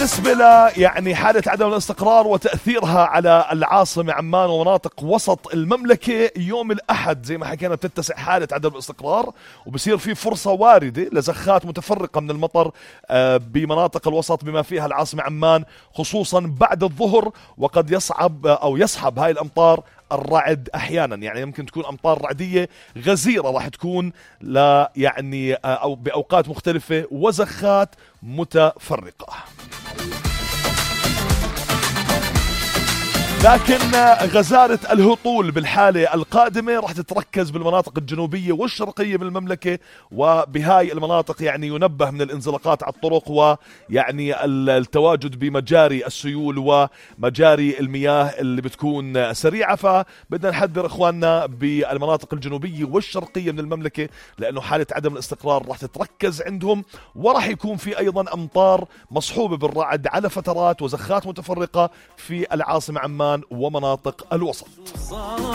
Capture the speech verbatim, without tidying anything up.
بالنسبة ل يعني حالة عدم الاستقرار وتأثيرها على العاصمة عمان ومناطق وسط المملكة، يوم الأحد زي ما حكينا بتتسع حالة عدم الاستقرار وبصير في فرصة واردة لزخات متفرقة من المطر بمناطق الوسط بما فيها العاصمة عمان، خصوصا بعد الظهر، وقد يصعب أو يصحب هاي الأمطار الرعد احيانا، يعني يمكن تكون امطار رعديه غزيره راح تكون لا يعني او باوقات مختلفه وزخات متفرقه. لكن غزارة الهطول بالحالة القادمة راح تتركز بالمناطق الجنوبية والشرقية من المملكة، وبهاي المناطق يعني ينبه من الانزلاقات على الطرق ويعني التواجد بمجاري السيول ومجاري المياه اللي بتكون سريعة. فبدنا نحذر اخواننا بالمناطق الجنوبية والشرقية من المملكة لأنه حالة عدم الاستقرار راح تتركز عندهم، وراح يكون في أيضا أمطار مصحوبة بالرعد على فترات وزخات متفرقة في العاصمة عمان ومناطق الوسط.